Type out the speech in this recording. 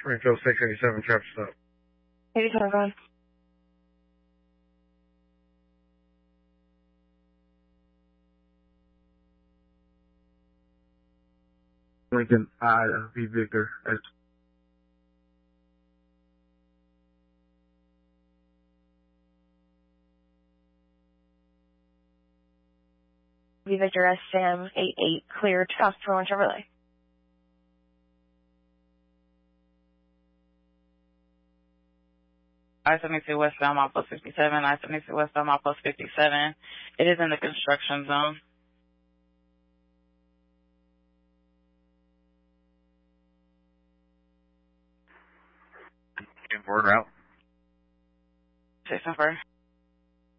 Springfield 687 traffic stop. 87, go on. Lincoln V Victor. V Victor S Sam 88 clear to Oscar 1 Chevrolet. I-72 westbound mile plus 57, I-72 westbound mile plus 57. It is in the construction zone. Board route. 6 and 4.